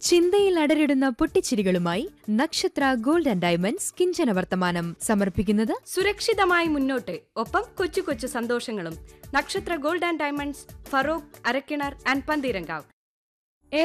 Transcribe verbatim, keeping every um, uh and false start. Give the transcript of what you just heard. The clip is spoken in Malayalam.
ചിന്തയിൽ അടരിടുന്ന പൊട്ടിച്ചിരികളുമായി നക്ഷത്ര ഗോൾഡ് ആൻഡ് ഡയമണ്ട്സ് കിഞ്ചന വർത്തമാനം സമർപ്പിക്കുന്നത് സുരക്ഷിതമായി മുന്നോട്ട്, ഒപ്പം കൊച്ചു കൊച്ചു സന്തോഷങ്ങളും. നക്ഷത്ര gold and diamonds, Feroke, Arakkinar and Pantheerankavu.